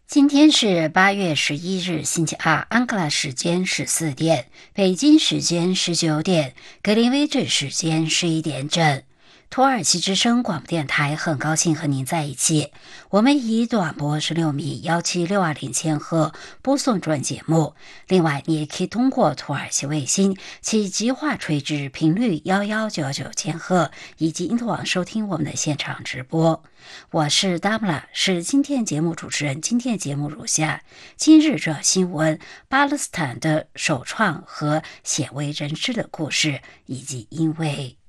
今天是8月11日，星期二，安哥拉时间14点，北京时间19点，格林威治时间11点整。土耳其之声广播电台很高兴和您在一起。我们以短波16米17620千赫播送专节目。另外，你也可以通过土耳其卫星其极化垂直频率1199千赫以及因特网收听我们的现场直播。我是 Damla， 是今天节目主持人。今天节目如下：今日这新闻、巴勒斯坦的首创和鲜为人知的故事，以及因为